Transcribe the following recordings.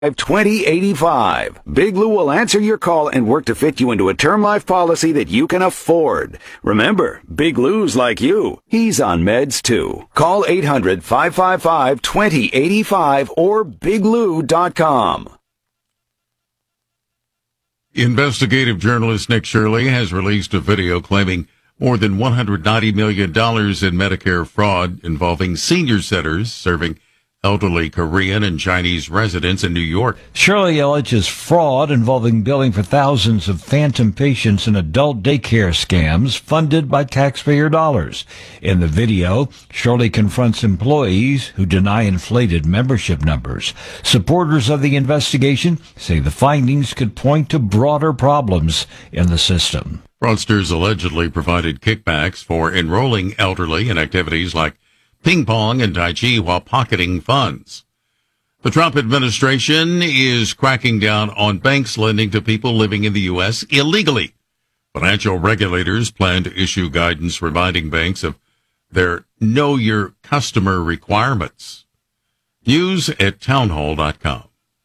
2085. Big Lou will answer your call and work to fit you into a term life policy that you can afford. Remember, Big Lou's like you. He's on meds too. Call 800-555-2085 or biglou.com. Investigative journalist Nick Shirley has released a video claiming more than $190 million in Medicare fraud involving senior centers serving elderly Korean and Chinese residents in New York. Shirley alleges fraud involving billing for thousands of phantom patients in adult daycare scams funded by taxpayer dollars. In the video, Shirley confronts employees who deny inflated membership numbers. Supporters of the investigation say the findings could point to broader problems in the system. Fraudsters allegedly provided kickbacks for enrolling elderly in activities like ping pong and tai chi while pocketing funds. The Trump administration is cracking down on banks lending to people living in the U.S. illegally. Financial regulators plan to issue guidance reminding banks of their Know Your Customer requirements. News at townhall.com.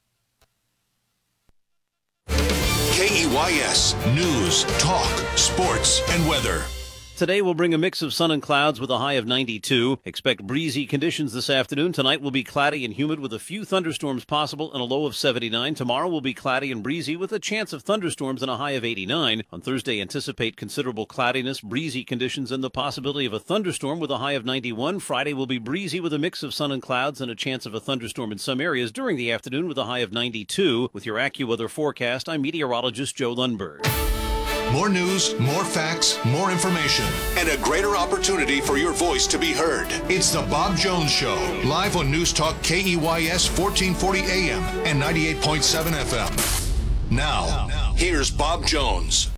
KEYS News, Talk, Sports, and Weather. Today will bring a mix of sun and clouds with a high of 92. Expect breezy conditions this afternoon. Tonight will be cloudy and humid with a few thunderstorms possible and a low of 79. Tomorrow will be cloudy and breezy with a chance of thunderstorms and a high of 89. On Thursday, anticipate considerable cloudiness, breezy conditions, and the possibility of a thunderstorm with a high of 91. Friday will be breezy with a mix of sun and clouds and a chance of a thunderstorm in some areas during the afternoon with a high of 92. With your AccuWeather forecast, I'm meteorologist Joe Lundberg. More news, more facts, more information, and a greater opportunity for your voice to be heard. It's the Bob Jones Show, live on News Talk KEYS 1440 AM and 98.7 FM. Now, here's Bob Jones.